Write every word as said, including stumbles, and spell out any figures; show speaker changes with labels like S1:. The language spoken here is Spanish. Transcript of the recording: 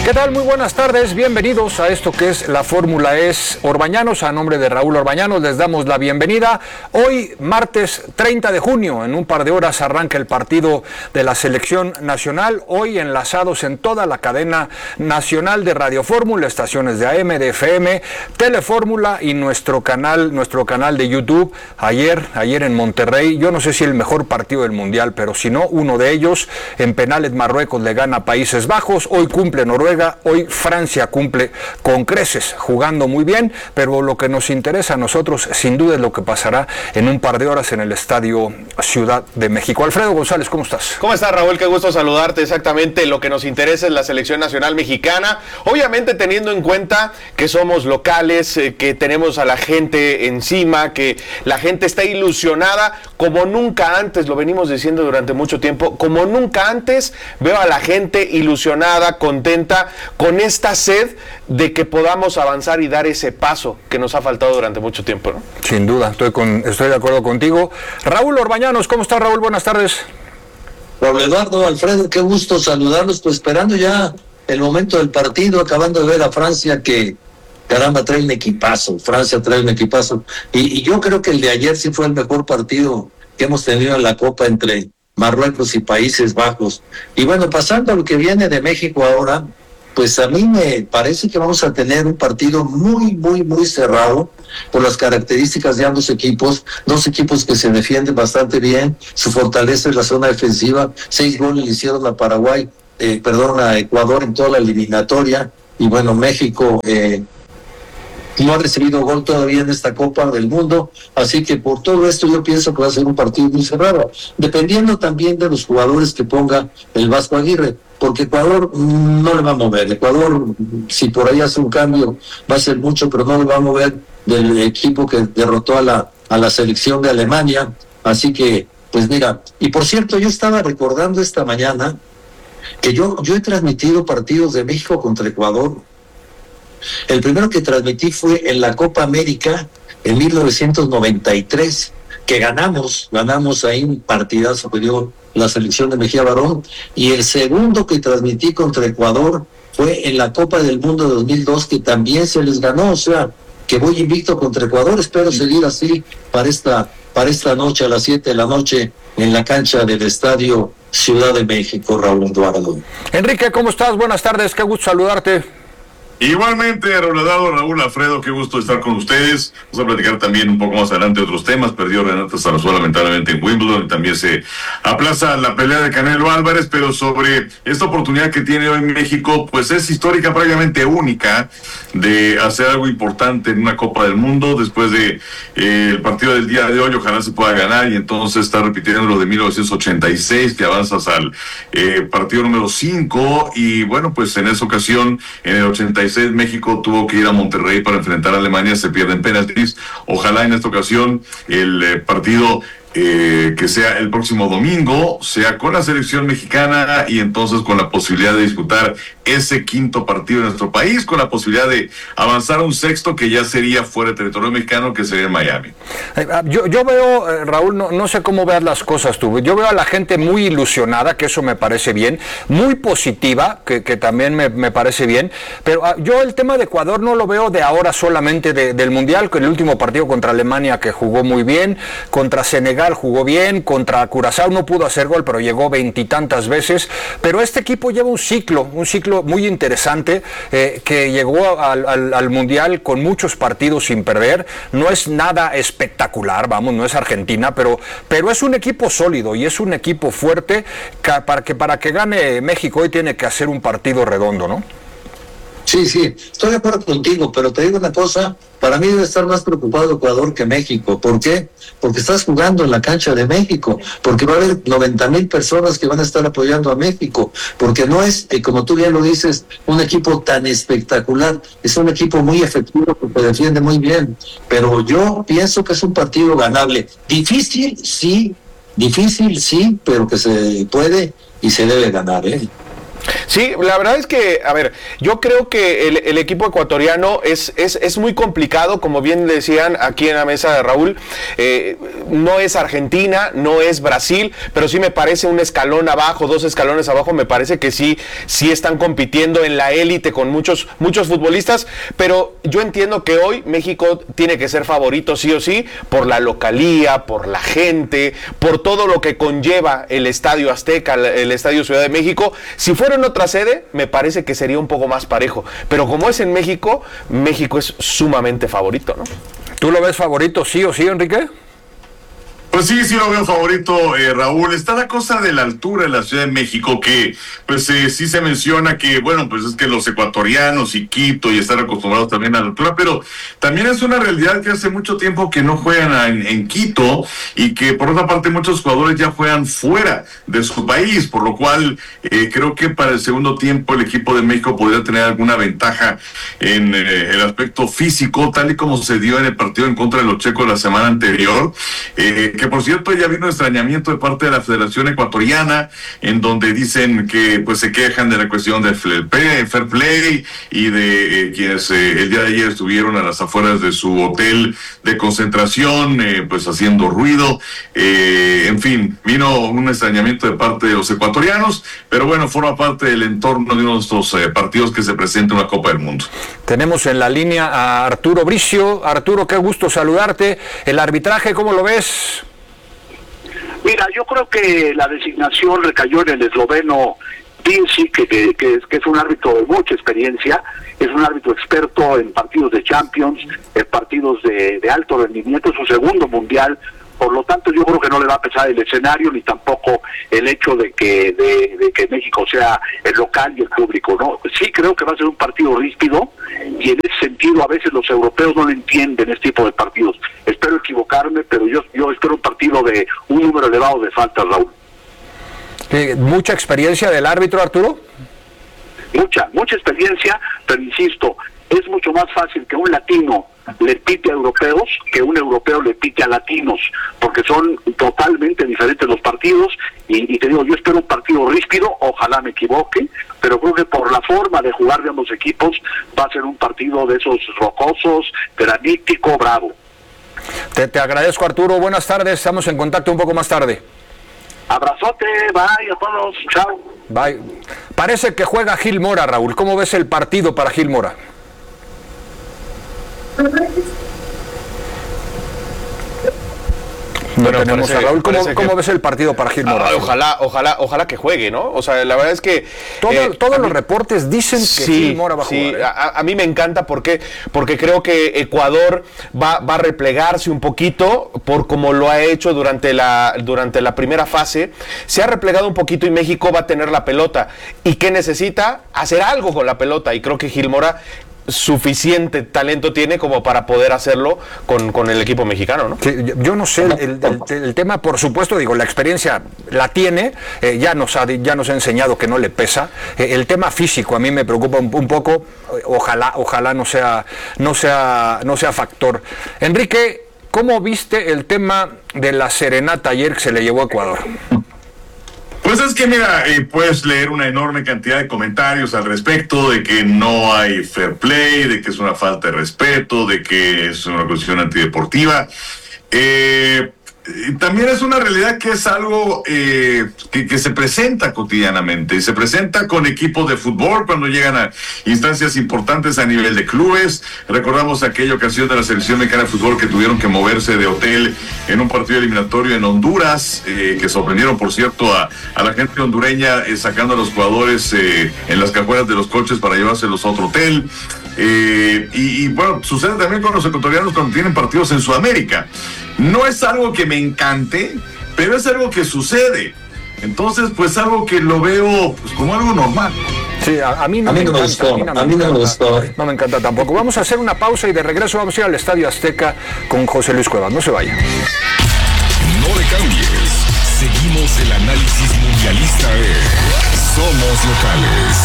S1: ¿Qué tal? Muy buenas tardes, bienvenidos a esto que es la Fórmula E S Orbañanos. A nombre de Raúl Orbañanos les damos la bienvenida. Hoy, martes treinta de junio, en un par de horas arranca el partido de la Selección Nacional. Hoy enlazados en toda la cadena nacional de Radio Fórmula, estaciones de A M, de F M, Telefórmula y nuestro canal, nuestro canal de YouTube. Ayer, ayer en Monterrey, yo no sé si el mejor partido del Mundial, pero si no, uno de ellos. En penales Marruecos le gana a Países Bajos, hoy cumple Noruega. Hoy Francia cumple con creces, jugando muy bien, pero lo que nos interesa a nosotros sin duda es lo que pasará en un par de horas en el Estadio Ciudad de México. Alfredo González, ¿cómo estás?
S2: ¿Cómo estás, Raúl? Qué gusto saludarte. Exactamente, lo que nos interesa es la selección nacional mexicana, obviamente teniendo en cuenta que somos locales, eh, que tenemos a la gente encima, que la gente está ilusionada como nunca antes, lo venimos diciendo durante mucho tiempo, como nunca antes veo a la gente ilusionada, contenta, con esta sed de que podamos avanzar y dar ese paso que nos ha faltado durante mucho tiempo, ¿no?
S1: Sin duda, estoy, con, estoy de acuerdo contigo. Raúl Orbañanos, ¿cómo estás, Raúl? Buenas tardes.
S3: Raúl Eduardo, Alfredo, qué gusto saludarlos, pues esperando ya el momento del partido, acabando de ver a Francia que, caramba, trae un equipazo, Francia trae un equipazo, y, y yo creo que el de ayer sí fue el mejor partido que hemos tenido en la Copa entre Marruecos y Países Bajos. Y bueno, pasando a lo que viene de México ahora, pues a mí me parece que vamos a tener un partido muy, muy, muy cerrado por las características de ambos equipos, dos equipos que se defienden bastante bien, su fortaleza es la zona defensiva, seis goles le hicieron a Paraguay, eh, perdón, a Ecuador en toda la eliminatoria, y bueno, México eh, no ha recibido gol todavía en esta Copa del Mundo, así que por todo esto yo pienso que va a ser un partido muy cerrado, dependiendo también de los jugadores que ponga el Vasco Aguirre, porque Ecuador no le va a mover. Ecuador, si por ahí hace un cambio, va a ser mucho, pero no le va a mover del equipo que derrotó a la, a la selección de Alemania. Así que, pues mira, y por cierto, yo estaba recordando esta mañana que yo, yo he transmitido partidos de México contra Ecuador. El primero que transmití fue en la Copa América en mil novecientos noventa y tres, que ganamos, ganamos ahí un partidazo que dio la selección de Mejía Barón, y el segundo que transmití contra Ecuador fue en la Copa del Mundo de dos mil dos, que también se les ganó, o sea, que voy invicto contra Ecuador. Espero seguir así para esta, para esta noche a las siete de la noche en la cancha del Estadio Ciudad de México, Raúl Eduardo.
S1: Enrique, ¿cómo estás? Buenas tardes, qué gusto saludarte.
S4: Igualmente, Raúl, Raúl Alfredo, qué gusto estar con ustedes. Vamos a platicar también un poco más adelante otros temas. Perdió Renata Zarazúa lamentablemente en Wimbledon y también se aplaza la pelea de Canelo Álvarez, pero sobre esta oportunidad que tiene hoy México, pues es histórica, prácticamente única, de hacer algo importante en una Copa del Mundo después de eh, el partido del día de hoy. Ojalá se pueda ganar y entonces está repitiendo lo de mil novecientos ochenta y seis, que avanzas al eh, partido número cinco, y bueno, pues en esa ocasión, en el ochenta y seis, México tuvo que ir a Monterrey para enfrentar a Alemania, se pierden penaltis. Ojalá en esta ocasión el eh, partido eh, que sea el próximo domingo sea con la selección mexicana, y entonces con la posibilidad de disputar ese quinto partido en nuestro país, con la posibilidad de avanzar a un sexto que ya sería fuera de territorio mexicano, que sería en Miami.
S1: Yo, yo veo, eh, Raúl, no, no sé cómo veas las cosas tú, yo veo a la gente muy ilusionada, que eso me parece bien, muy positiva, que, que también me, me parece bien, pero uh, yo el tema de Ecuador no lo veo de ahora solamente de, del Mundial, con el último partido contra Alemania que jugó muy bien, contra Senegal jugó bien, contra Curazao no pudo hacer gol, pero llegó veintitantas veces, pero este equipo lleva un ciclo, un ciclo muy interesante, eh, que llegó al, al, al Mundial con muchos partidos sin perder. No es nada espectacular, vamos, no es Argentina, pero, pero es un equipo sólido y es un equipo fuerte que para, que para que gane México hoy tiene que hacer un partido redondo, ¿no?
S3: Sí, sí, estoy de acuerdo contigo, pero te digo una cosa, para mí debe estar más preocupado Ecuador que México. ¿Por qué? Porque estás jugando en la cancha de México, porque va a haber noventa mil personas que van a estar apoyando a México, porque no es, eh, como tú bien lo dices, un equipo tan espectacular, es un equipo muy efectivo que te defiende muy bien, pero yo pienso que es un partido ganable. Difícil, sí, difícil, sí, pero que se puede y se debe ganar, ¿eh?
S2: Sí, la verdad es que, a ver, yo creo que el, el equipo ecuatoriano es, es, es muy complicado, como bien decían aquí en la mesa de Raúl, eh, no es Argentina, no es Brasil, pero sí me parece un escalón abajo, dos escalones abajo, me parece que sí, sí están compitiendo en la élite con muchos, muchos futbolistas, pero yo entiendo que hoy México tiene que ser favorito sí o sí, por la localía, por la gente, por todo lo que conlleva el Estadio Azteca, el Estadio Ciudad de México. Si fuera en otra sede, me parece que sería un poco más parejo. Pero como es en México, México es sumamente favorito, ¿no?
S1: ¿Tú lo ves favorito sí o sí, Enrique?
S4: Pues sí, sí lo veo favorito, eh, Raúl. Está la cosa de la altura en la Ciudad de México, que pues eh, sí se menciona que, bueno, pues es que los ecuatorianos y Quito y están acostumbrados también a la altura, pero también es una realidad que hace mucho tiempo que no juegan en, en Quito y que por otra parte muchos jugadores ya juegan fuera de su país, por lo cual eh, creo que para el segundo tiempo el equipo de México podría tener alguna ventaja en eh, el aspecto físico, tal y como se dio en el partido en contra de los checos la semana anterior, eh, que por cierto ya vino extrañamiento de parte de la Federación Ecuatoriana, en donde dicen que pues se quejan de la cuestión del fair play y de eh, quienes eh, el día de ayer estuvieron a las afueras de su hotel de concentración, eh, pues haciendo ruido, eh, en fin, vino un extrañamiento de parte de los ecuatorianos, pero bueno, forma parte del entorno de uno de estos eh, partidos que se presenta en la Copa del Mundo.
S1: Tenemos en la línea a Arturo Bricio. Arturo, qué gusto saludarte. El arbitraje, ¿cómo lo ves?
S5: Mira, yo creo que la designación recayó en el esloveno Pinci, que, que, que, que es un árbitro de mucha experiencia, es un árbitro experto en partidos de Champions, en partidos de, de alto rendimiento, es su segundo mundial. Por lo tanto, yo creo que no le va a pesar el escenario ni tampoco el hecho de que de, de que México sea el local y el público, ¿no? Sí creo que va a ser un partido ríspido y en ese sentido a veces los europeos no lo entienden este tipo de partidos. Espero equivocarme, pero yo yo espero un partido de un número elevado de faltas, Raúl.
S1: ¿Mucha experiencia del árbitro, Arturo?
S5: Mucha, mucha experiencia, pero insisto, es mucho más fácil que un latino le pite a europeos que un europeo le pite a latinos, porque son totalmente diferentes los partidos y, y te digo, yo espero un partido ríspido, ojalá me equivoque, pero creo que por la forma de jugar de ambos equipos va a ser un partido de esos rocosos, granítico, bravo.
S1: Te, te agradezco, Arturo, buenas tardes, estamos en contacto un poco más tarde.
S5: Abrazote, bye a todos, chao.
S1: Bye. Parece que juega Gil Mora, Raúl, ¿cómo ves el partido para Gil Mora? No
S2: bueno,
S1: tenemos
S2: parece,
S1: a Raúl. ¿Cómo,
S2: que...
S1: ¿Cómo ves el partido para Gil Mora?
S2: Ah, ojalá, ojalá, ojalá que juegue, ¿no? O sea, la verdad es que
S1: Todo,
S2: eh,
S1: todos los
S2: mí,
S1: reportes dicen que
S2: sí,
S1: Gil Mora va a
S2: sí,
S1: jugar. ¿eh?
S2: A, a mí me encanta porque porque creo que Ecuador va, va a replegarse un poquito por como lo ha hecho durante la durante la primera fase. Se ha replegado un poquito y México va a tener la pelota. ¿Y qué necesita? Hacer algo con la pelota. Y creo que Gil Mora suficiente talento tiene como para poder hacerlo con, con el equipo mexicano, ¿no?
S1: Sí, yo, yo no sé, el, el, el tema, por supuesto, digo, la experiencia la tiene, eh, ya, nos ha, ya nos ha enseñado que no le pesa. Eh, el tema físico a mí me preocupa un, un poco, ojalá, ojalá no sea, no sea, no sea factor. Enrique, ¿cómo viste el tema de la serenata ayer que se le llevó a Ecuador?
S4: Pues es que mira, eh, puedes leer una enorme cantidad de comentarios al respecto de que no hay fair play, de que es una falta de respeto, de que es una cuestión antideportiva. Eh, también es una realidad que es algo eh, que, que se presenta cotidianamente, y se presenta con equipos de fútbol cuando llegan a instancias importantes a nivel de clubes. Recordamos aquella ocasión de la selección mexicana de fútbol que tuvieron que moverse de hotel en un partido eliminatorio en Honduras, eh, que sorprendieron, por cierto, a, a la gente hondureña eh, sacando a los jugadores eh, en las cajuelas de los coches para llevárselos a otro hotel. Eh, y, y bueno, sucede también con los ecuatorianos cuando tienen partidos en Sudamérica. No es algo que me encante, pero es algo que sucede. Entonces, pues algo que lo veo pues, como algo normal.
S1: Sí, a, a mí no,
S3: a
S1: me,
S3: mí no
S1: encanta,
S3: me gustó,
S1: a mí no me,
S3: a mí no me gustó.
S1: No me encanta tampoco. Vamos a hacer una pausa y de regreso vamos a ir al Estadio Azteca con José Luis Cuevas. No se vaya.
S6: No le cambies. Seguimos el análisis mundialista de Somos Locales.